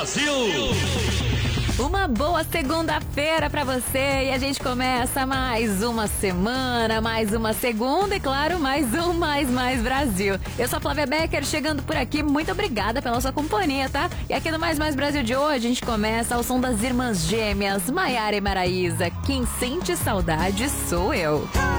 Brasil! Uma boa segunda-feira pra você e a gente começa mais uma semana, mais uma segunda e claro, mais um Mais Brasil. Eu sou a Flávia Becker, chegando por aqui, muito obrigada pela sua companhia, tá? E aqui no Mais Brasil de hoje a gente começa ao som das irmãs gêmeas, Maiara e Maraísa. Quem sente saudade sou eu.